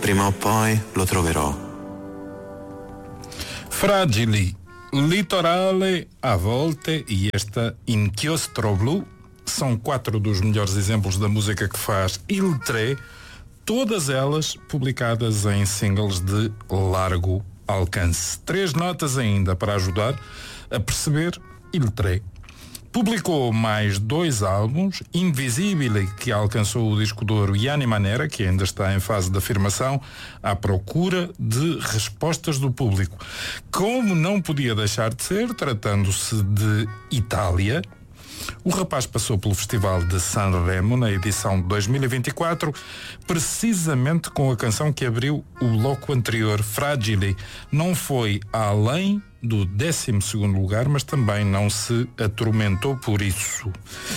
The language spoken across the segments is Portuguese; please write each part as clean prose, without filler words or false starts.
prima o poi lo troverò. Fragili, Litorale, A Volte e esta Inchiostro Blu são 4 dos melhores exemplos da música que faz Il Tre, todas elas publicadas em singles de largo alcance. 3 notas ainda para ajudar a perceber Il Tre. Publicou mais 2 álbuns, Invisibile, que alcançou o disco de ouro, e Animanera, que ainda está em fase de afirmação, à procura de respostas do público. Como não podia deixar de ser, tratando-se de Itália, o rapaz passou pelo Festival de Sanremo na edição de 2024, precisamente com a canção que abriu o bloco anterior, Fragile. Não foi além do 12º lugar, mas também não se atormentou por isso.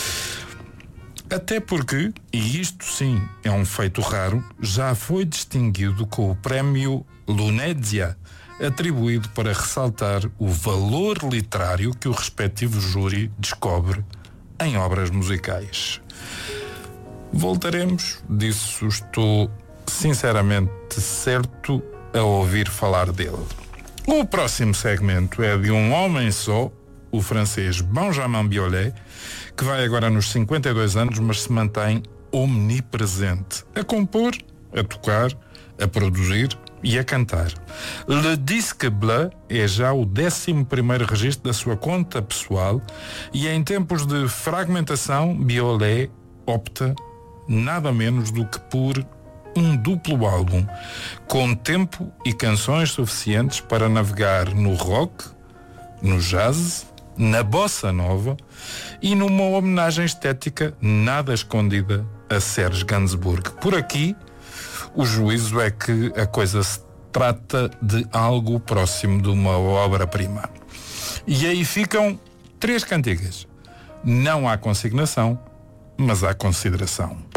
Até porque, e isto sim é um feito raro, já foi distinguido com o prémio Lunezia, atribuído para ressaltar o valor literário que o respectivo júri descobre em obras musicais. Voltaremos, disso estou sinceramente certo, a ouvir falar dele. O próximo segmento é de um homem só, o francês Benjamin Biolay, que vai agora nos 52 anos, mas se mantém omnipresente, a compor, a tocar, a produzir e a cantar. Le Disque Bleu é já o 11º registro da sua conta pessoal e em tempos de fragmentação, Biolay opta nada menos do que por um duplo álbum, com tempo e canções suficientes para navegar no rock, no jazz, na bossa nova e numa homenagem estética nada escondida a Serge Gainsbourg. Por aqui, o juízo é que a coisa se trata de algo próximo de uma obra-prima. E aí ficam 3 cantigas. Não há consignação, mas há consideração.